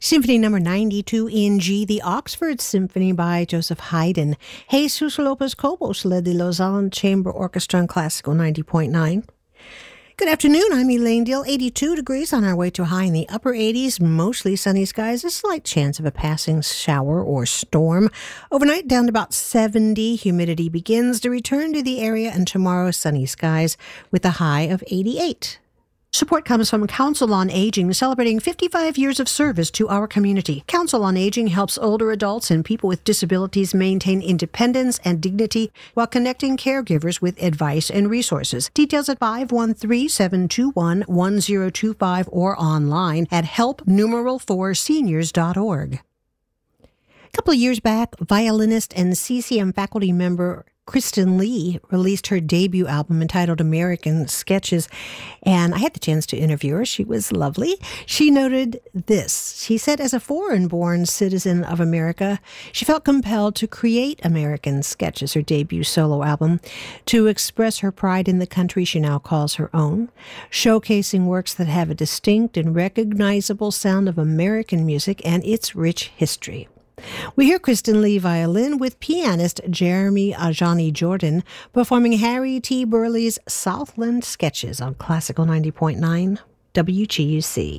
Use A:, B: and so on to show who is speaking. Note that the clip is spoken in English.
A: Symphony number 92 in G, the Oxford Symphony by Joseph Haydn. Jesus Lopez-Cobos led the Lausanne Chamber Orchestra on Classical 90.9. Good afternoon, I'm Elaine Dill. 82 degrees on our way to a high in the upper 80s. Mostly sunny skies, a slight chance of a passing shower or storm. Overnight down to about 70. Humidity begins to return to the area, and tomorrow sunny skies with a high of 88. Support comes from Council on Aging, celebrating 55 years of service to our community. Council on Aging helps older adults and people with disabilities maintain independence and dignity while connecting caregivers with advice and resources. Details at 513-721-1025 or online at help4seniors.org. A couple of years back, violinist and CCM faculty member Kristen Lee released her debut album entitled American Sketches, and I had the chance to interview her. She was lovely. She noted this. She said, as a foreign-born citizen of America, she felt compelled to create American Sketches, her debut solo album, to express her pride in the country she now calls her own, showcasing works that have a distinct and recognizable sound of American music and its rich history. We hear Kristen Lee violin with pianist Jeremy Ajani Jordan performing Harry T. Burley's Southland Sketches on Classical 90.9 WGUC.